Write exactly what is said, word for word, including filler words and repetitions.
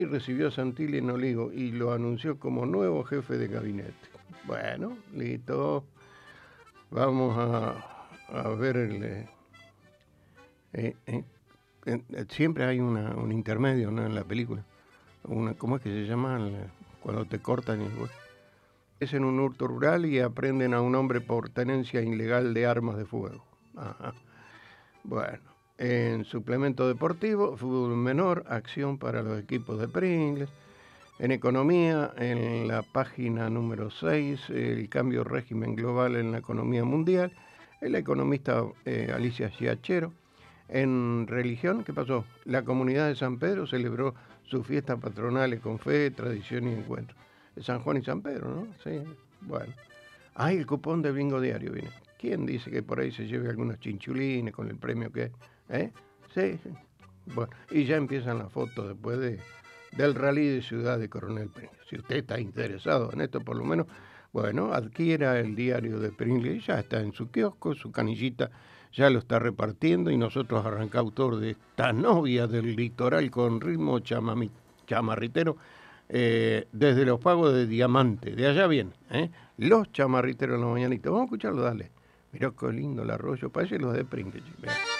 y recibió a Santilli en Oligo y lo anunció como nuevo jefe de gabinete. Bueno, listo. Vamos a, a ver el... Eh, eh, eh, eh, siempre hay una, un intermedio, ¿no?, en la película. Una, ¿cómo es que se llama? El, cuando te cortan y... Bueno, es en un hurto rural y aprenden a un hombre por tenencia ilegal de armas de fuego. Ajá. Bueno, en suplemento deportivo, fútbol menor, acción para los equipos de Pringles. En economía, en la página número seis, el cambio régimen global en la economía mundial, el economista eh, Alicia Giachero. En religión, ¿qué pasó? La comunidad de San Pedro celebró sus fiestas patronales con fe, tradición y encuentro. San Juan y San Pedro, ¿no? Sí, bueno. Ay, el cupón de bingo diario viene. ¿Quién dice que por ahí se lleve algunos chinchulines con el premio que... ¿Eh? Sí, sí. Bueno, y ya empiezan las fotos después de, del rally de Ciudad de Coronel Pringles. Si usted está interesado en esto, por lo menos, bueno, adquiera el diario de Pringles. Ya está en su kiosco, su canillita ya lo está repartiendo y nosotros arrancamos autor de esta novia del litoral con ritmo chamami, chamarritero. Eh, desde los pagos de Diamante, de allá bien, ¿eh? Los chamarriteros en la mañanita. Vamos a escucharlo, dale. Mirá qué lindo el arroyo, parece los de Pringles.